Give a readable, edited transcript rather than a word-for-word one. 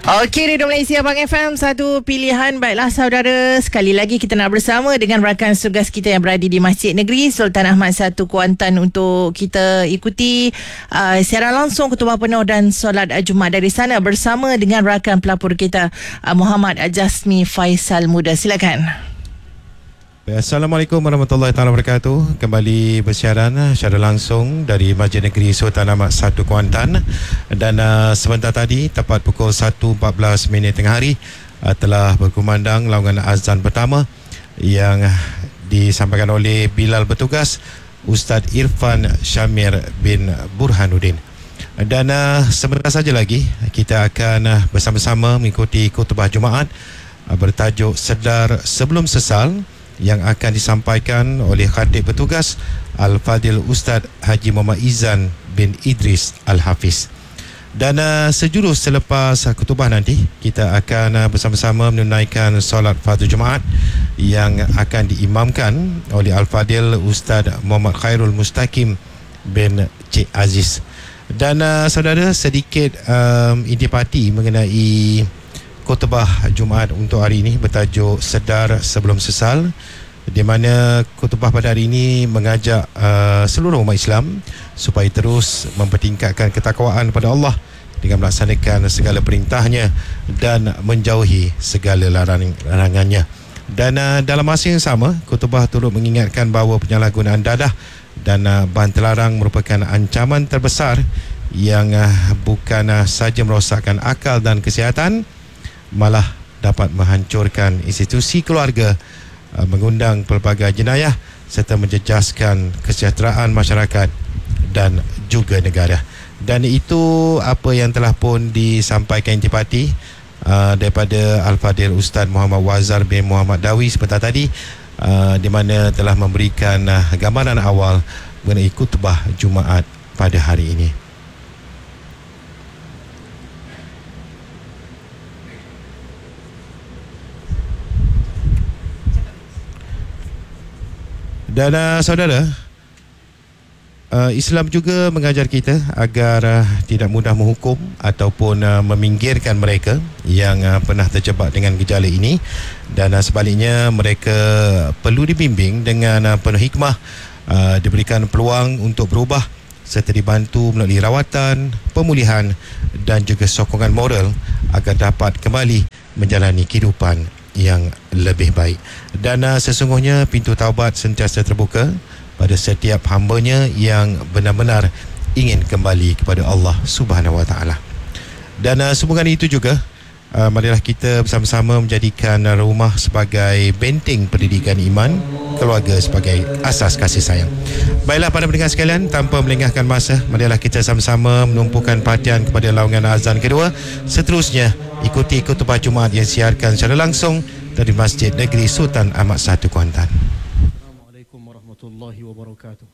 Okey, Radio Malaysia Abang FM, satu pilihan. Baiklah saudara, sekali lagi kita nak bersama dengan rakan tugas kita yang berada di Masjid Negeri Sultan Ahmad 1 Kuantan untuk kita ikuti siaran langsung khutbah penuh dan solat Jumaat dari sana bersama dengan rakan pelapor kita Muhammad Jasmi Faisal Muda. Silakan. Assalamualaikum warahmatullahi wabarakatuh. Kembali bersiaran secara langsung dari Masjid Negeri Sultan Ahmad 1 Kuantan. Dan sebentar tadi tepat pukul 1.14 tengah hari telah berkumandang laungan azan pertama yang disampaikan oleh Bilal Bertugas Ustaz Irfan Syamir bin Burhanuddin. Dan sebentar saja lagi kita akan bersama-sama mengikuti khutbah Jumaat bertajuk Sedar Sebelum Sesal yang akan disampaikan oleh Khatib Bertugas Al-Fadil Ustaz Haji Muhammad Izan bin Idris Al-Hafiz. Dan sejurus selepas khutbah nanti kita akan bersama-sama menunaikan solat fardu Jumaat yang akan diimamkan oleh Al-Fadil Ustaz Muhammad Khairul Mustaqim bin Cik Aziz. Dan saudara, sedikit intipati mengenai khutbah Jumaat untuk hari ini bertajuk Sedar Sebelum Sesal, di mana khutbah pada hari ini mengajak seluruh umat Islam supaya terus mempertingkatkan ketakwaan kepada Allah dengan melaksanakan segala perintahnya dan menjauhi segala larangannya. Dan dalam masa yang sama, khutbah turut mengingatkan bahawa penyalahgunaan dadah dan bahan terlarang merupakan ancaman terbesar yang bukan sahaja merosakkan akal dan kesihatan, malah dapat menghancurkan institusi keluarga, mengundang pelbagai jenayah serta menjejaskan kesejahteraan masyarakat dan juga negara. Dan itu apa yang telah pun disampaikan intipati daripada Al-Fadil Ustaz Muhammad Wazar bin Muhammad Dawi sebentar tadi, di mana telah memberikan gambaran awal mengenai khutbah Jumaat pada hari ini. Dan saudara, Islam juga mengajar kita agar tidak mudah menghukum ataupun meminggirkan mereka yang pernah terjebak dengan gejala ini, dan sebaliknya mereka perlu dibimbing dengan penuh hikmah, diberikan peluang untuk berubah serta dibantu melalui rawatan, pemulihan dan juga sokongan moral agar dapat kembali menjalani kehidupan yang lebih baik. Dan sesungguhnya pintu taubat sentiasa terbuka pada setiap hambanya yang benar-benar ingin kembali kepada Allah Subhanahu Wa Taala. Dan sehubungan itu juga, marilah kita bersama-sama menjadikan rumah sebagai benteng pendidikan iman, keluarga sebagai asas kasih sayang. Baiklah para pendengar sekalian, tanpa melengahkan masa, marilah kita sama-sama menumpukan perhatian kepada laungan azan kedua. Seterusnya, ikuti khutbah Jumaat yang siarkan secara langsung dari Masjid Negeri Sultan Ahmad 1 Kuantan. Assalamualaikum warahmatullahi wabarakatuh.